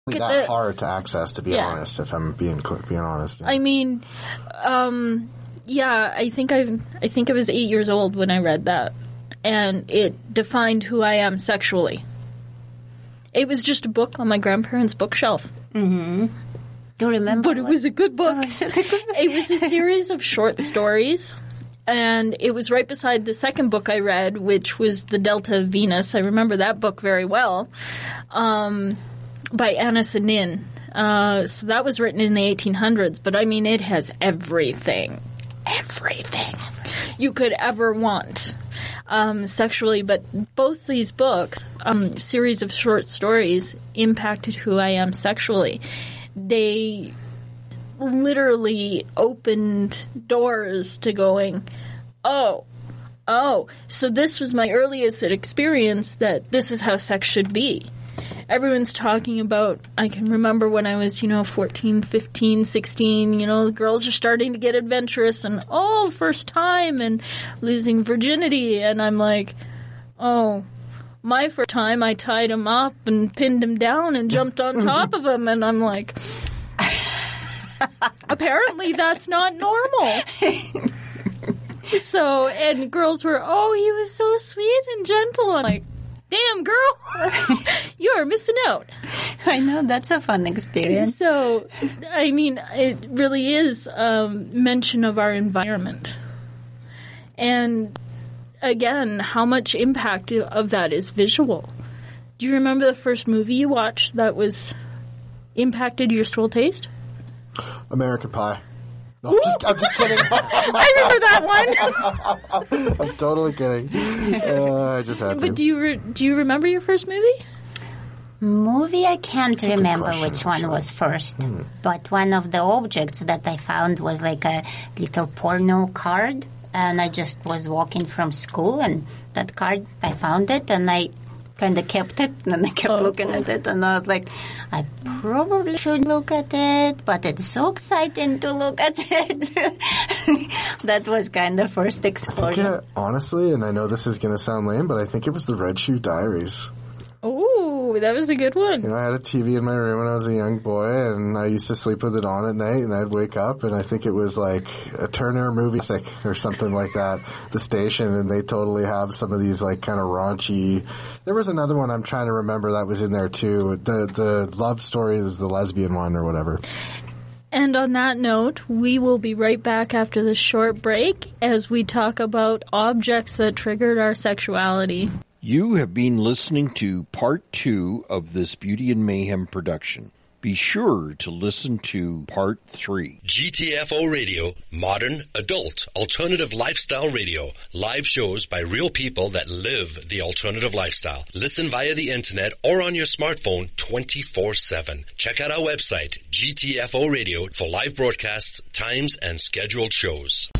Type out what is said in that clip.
that hard to access, to be honest, if I'm being honest. I mean, I think I was 8 years old when I read that, and it defined who I am sexually. It was just a book on my grandparents' bookshelf. Mm-hmm. Do you remember? But it was a good book. It was a series of short stories, and it was right beside the second book I read, which was The Delta of Venus. I remember that book very well, by Anna Sanin. So that was written in the 1800s, but I mean, it has everything you could ever want. Sexually, but both these books, series of short stories, impacted who I am sexually. They literally opened doors to going, oh, so this was my earliest experience that this is how sex should be. Everyone's talking about, I can remember when I was, 14, 15, 16, the girls are starting to get adventurous and, first time and losing virginity. And I'm like, my first time I tied him up and pinned him down and jumped on top of him. And I'm like, apparently that's not normal. So, and girls were, he was so sweet and gentle. I'm like, damn, girl, you're missing out. I know, that's a fun experience. So, I mean, it really is mention of our environment. And, again, how much impact of that is visual. Do you remember the first movie you watched that was impacted your soul taste? American Pie. No, I'm just kidding. I remember that one. I'm totally kidding. I just had to. But do you remember your first movie? Movie, I can't remember which one was first. But one of the objects that I found was like a little porno card. And I just was walking from school, and that card, I found it, and I kind of kept it, and I kept looking at it, and I was like, I probably should look at it, but it's so exciting to look at it. That was kind of first exposure. Honestly, and I know this is going to sound lame, but I think it was the Red Shoe Diaries. Oh, that was a good one. I had a TV in my room when I was a young boy, and I used to sleep with it on at night, and I'd wake up, and I think it was like a Turner movie or something like that, the station, and they totally have some of these like kind of raunchy. There was another one I'm trying to remember that was in there too. The love story was the lesbian one or whatever. And on that note, we will be right back after this short break as we talk about objects that triggered our sexuality. You have been listening to part 2 of this Beauty and Mayhem production. Be sure to listen to part 3. GTFO Radio, modern, adult, alternative lifestyle radio. Live shows by real people that live the alternative lifestyle. Listen via the internet or on your smartphone 24/7. Check out our website, GTFO Radio, for live broadcasts, times, and scheduled shows.